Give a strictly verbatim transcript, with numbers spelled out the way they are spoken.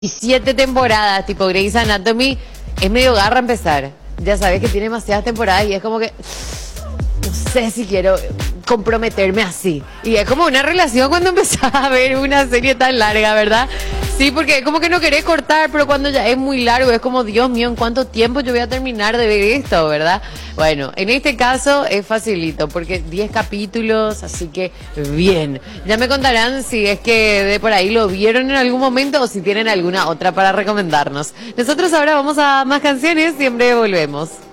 Y siete temporadas, tipo Grey's Anatomy, es medio garra empezar. Ya sabes que tiene demasiadas temporadas y es como que no sé si quiero comprometerme así. Y es como una relación cuando empezás a ver una serie tan larga, ¿verdad? Sí, porque es como que no querés cortar, pero cuando ya es muy largo, es como, Dios mío, ¿en cuánto tiempo yo voy a terminar de ver esto, verdad? Bueno, en este caso es facilito, porque diez capítulos, así que bien. Ya me contarán si es que de por ahí lo vieron en algún momento o si tienen alguna otra para recomendarnos. Nosotros ahora vamos a más canciones, siempre volvemos.